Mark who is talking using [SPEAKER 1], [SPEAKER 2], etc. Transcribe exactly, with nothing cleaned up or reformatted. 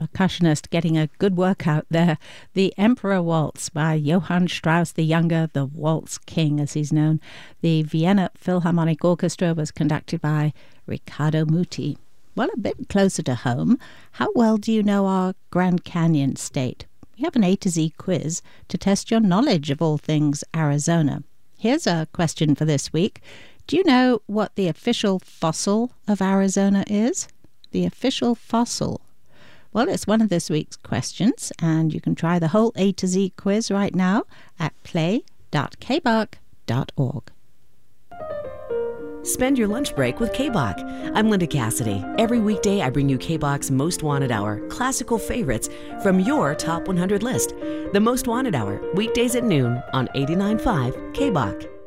[SPEAKER 1] percussionist getting a good workout there. The Emperor Waltz by Johann Strauss the Younger, the Waltz King as he's known. The Vienna Philharmonic Orchestra was conducted by Riccardo Muti. Well, a bit closer to home, how well do you know our Grand Canyon state? We have an A to Z quiz to test your knowledge of all things Arizona. Here's a question for this week. Do you know what the official fossil of Arizona is? The official fossil. Well, it's one of this week's questions, and you can try the whole A to Z quiz right now at play dot k b a c dot org.
[SPEAKER 2] Spend your lunch break with K B A C. I'm Linda Cassidy. Every weekday, I bring you K B A C's Most Wanted Hour, classical favorites from your top one hundred list. The Most Wanted Hour, weekdays at noon on eighty-nine point five K B A C.